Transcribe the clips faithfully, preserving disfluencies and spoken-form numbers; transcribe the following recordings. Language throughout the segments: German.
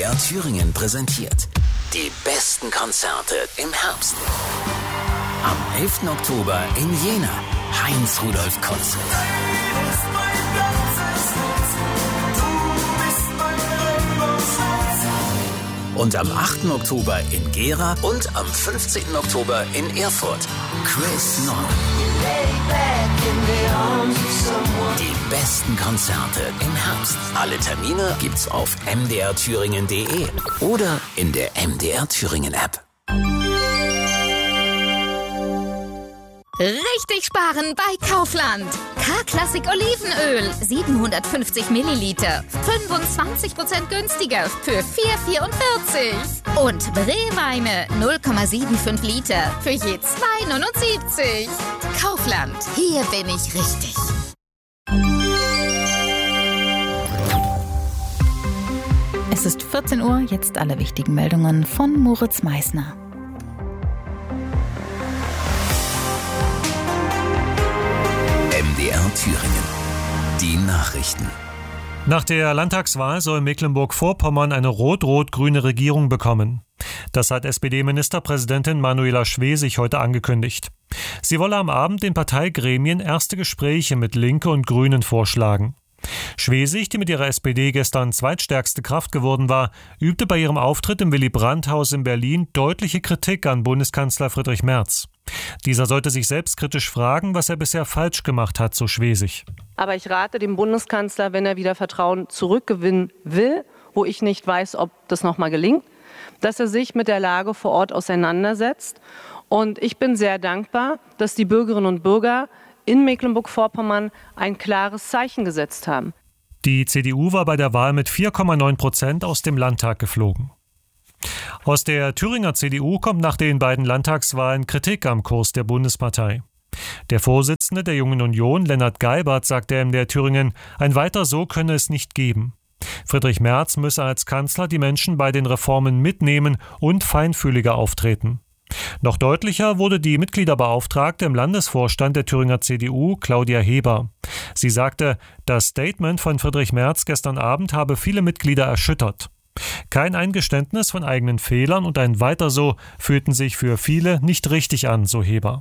R Thüringen präsentiert die besten Konzerte im Herbst. Am elften Oktober in Jena, Heinz-Rudolf Konzert. Und am achten Oktober in Gera und am fünfzehnten Oktober in Erfurt, Chris Norman. Die besten Konzerte im Herbst. Alle Termine gibt's auf m d r thüringen punkt d e oder in der M D R Thüringen App. Richtig sparen bei Kaufland. K-Klassik Olivenöl, siebenhundertfünfzig Milliliter, fünfundzwanzig Prozent günstiger für vier Euro vierundvierzig. Und Brewweine, null Komma fünfundsiebzig Liter für je zwei Euro neunundsiebzig. Kaufland, hier bin ich richtig. Es ist vierzehn Uhr, jetzt alle wichtigen Meldungen von Moritz Meissner. M D R Thüringen. Die Nachrichten. Nach der Landtagswahl soll Mecklenburg-Vorpommern eine rot-rot-grüne Regierung bekommen. Das hat S P D-Ministerpräsidentin Manuela Schwesig heute angekündigt. Sie wolle am Abend den Parteigremien erste Gespräche mit Linke und Grünen vorschlagen. Schwesig, die mit ihrer S P D gestern zweitstärkste Kraft geworden war, übte bei ihrem Auftritt im Willy-Brandt-Haus in Berlin deutliche Kritik an Bundeskanzler Friedrich Merz. Dieser sollte sich selbstkritisch fragen, was er bisher falsch gemacht hat, so Schwesig. Aber ich rate dem Bundeskanzler, wenn er wieder Vertrauen zurückgewinnen will, wo ich nicht weiß, ob das nochmal gelingt, dass er sich mit der Lage vor Ort auseinandersetzt. Und ich bin sehr dankbar, dass die Bürgerinnen und Bürger in Mecklenburg-Vorpommern ein klares Zeichen gesetzt haben. Die C D U war bei der Wahl mit vier Komma neun Prozent aus dem Landtag geflogen. Aus der Thüringer C D U kommt nach den beiden Landtagswahlen Kritik am Kurs der Bundespartei. Der Vorsitzende der Jungen Union, Lennart Geibert, sagte in der Thüringen, ein Weiter so könne es nicht geben. Friedrich Merz müsse als Kanzler die Menschen bei den Reformen mitnehmen und feinfühliger auftreten. Noch deutlicher wurde die Mitgliederbeauftragte im Landesvorstand der Thüringer C D U, Claudia Heber. Sie sagte, das Statement von Friedrich Merz gestern Abend habe viele Mitglieder erschüttert. Kein Eingeständnis von eigenen Fehlern und ein Weiter so fühlten sich für viele nicht richtig an, so Heber.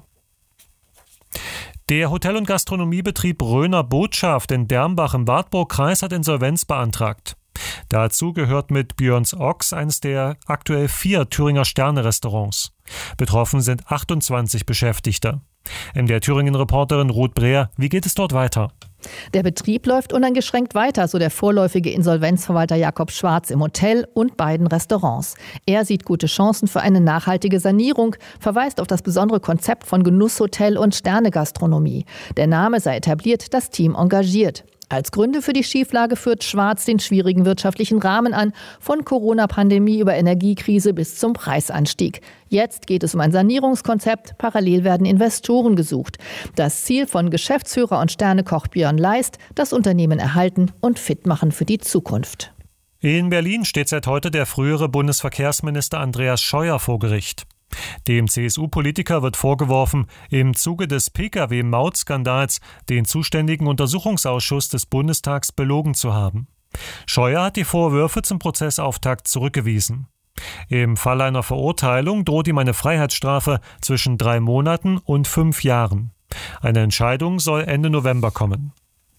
Der Hotel- und Gastronomiebetrieb Röner Botschaft in Dernbach im Wartburg-Kreis hat Insolvenz beantragt. Dazu gehört mit Björns Ochs eines der aktuell vier Thüringer Sterne-Restaurants. Betroffen sind achtundzwanzig Beschäftigte. In der Thüringen-Reporterin Ruth Breer, wie geht es dort weiter? Der Betrieb läuft uneingeschränkt weiter, so der vorläufige Insolvenzverwalter Jakob Schwarz im Hotel und beiden Restaurants. Er sieht gute Chancen für eine nachhaltige Sanierung, verweist auf das besondere Konzept von Genusshotel und Sternegastronomie. Der Name sei etabliert, das Team engagiert. Als Gründe für die Schieflage führt Schwarz den schwierigen wirtschaftlichen Rahmen an, von Corona-Pandemie über Energiekrise bis zum Preisanstieg. Jetzt geht es um ein Sanierungskonzept, parallel werden Investoren gesucht. Das Ziel von Geschäftsführer und Sternekoch Björn Leist, das Unternehmen erhalten und fit machen für die Zukunft. In Berlin steht seit heute der frühere Bundesverkehrsminister Andreas Scheuer vor Gericht. Dem C S U-Politiker wird vorgeworfen, im Zuge des P K W-Maut-Skandals den zuständigen Untersuchungsausschuss des Bundestags belogen zu haben. Scheuer hat die Vorwürfe zum Prozessauftakt zurückgewiesen. Im Fall einer Verurteilung droht ihm eine Freiheitsstrafe zwischen drei Monaten und fünf Jahren. Eine Entscheidung soll Ende November kommen.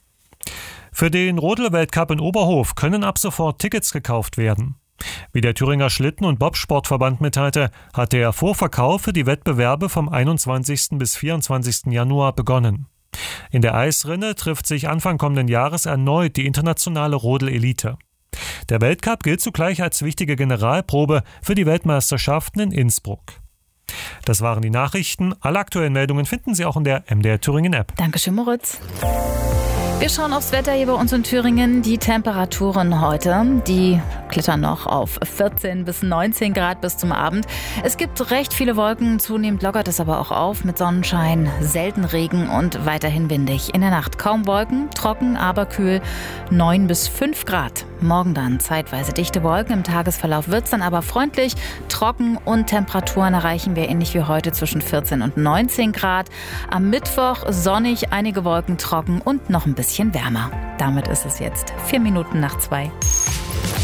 Für den Rodel-Weltcup in Oberhof können ab sofort Tickets gekauft werden. Wie der Thüringer Schlitten- und Bobsportverband mitteilte, hat der Vorverkauf für die Wettbewerbe vom einundzwanzigsten bis vierundzwanzigsten Januar begonnen. In der Eisrinne trifft sich Anfang kommenden Jahres erneut die internationale Rodel-Elite. Der Weltcup gilt zugleich als wichtige Generalprobe für die Weltmeisterschaften in Innsbruck. Das waren die Nachrichten. Alle aktuellen Meldungen finden Sie auch in der M D R Thüringen App. Dankeschön, Moritz. Wir schauen aufs Wetter hier bei uns in Thüringen. Die Temperaturen heute, die klettern noch auf vierzehn bis neunzehn Grad bis zum Abend. Es gibt recht viele Wolken, zunehmend lockert es aber auch auf mit Sonnenschein, selten Regen und weiterhin windig. In der Nacht kaum Wolken, trocken, aber kühl, neun bis fünf Grad. Morgen dann zeitweise dichte Wolken, im Tagesverlauf wird es dann aber freundlich, trocken und Temperaturen erreichen wir ähnlich wie heute zwischen vierzehn und neunzehn Grad. Am Mittwoch sonnig, einige Wolken trocken und noch ein bisschen wärmer. Damit ist es jetzt vier Minuten nach zwei.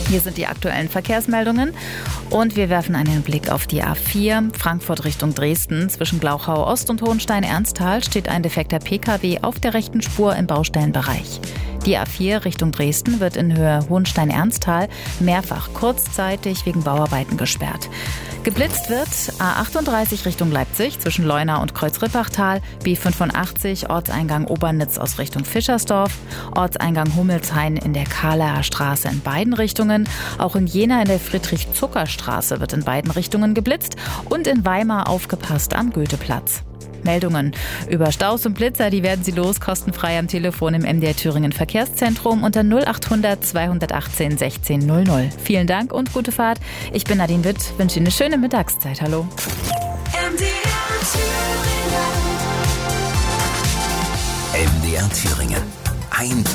Hier sind die aktuellen Verkehrsmeldungen und wir werfen einen Blick auf die A vier, Frankfurt Richtung Dresden. Zwischen Glauchau Ost und Hohenstein-Ernsthal steht ein defekter P K W auf der rechten Spur im Baustellenbereich. Die A vier Richtung Dresden wird in Höhe Hohenstein-Ernsthal mehrfach kurzzeitig wegen Bauarbeiten gesperrt. Geblitzt wird A achtunddreißig Richtung Leipzig zwischen Leuna und Kreuz-Rippachtal, B fünfundachtzig Ortseingang Obernitz aus Richtung Fischersdorf, Ortseingang Hummelshain in der Kahler Straße in beiden Richtungen. Auch in Jena in der Friedrich-Zucker-Straße wird in beiden Richtungen geblitzt und in Weimar aufgepasst am Goetheplatz. Meldungen über Staus und Blitzer, die werden Sie los, kostenfrei am Telefon im M D R Thüringen Verkehrszentrum unter null achthundert zweihundertachtzehn sechzehn null null. Vielen Dank und gute Fahrt. Ich bin Nadine Witt, wünsche Ihnen eine schöne Mittagszeit. Hallo. M D R Thüringen. M D R Thüringen. Ein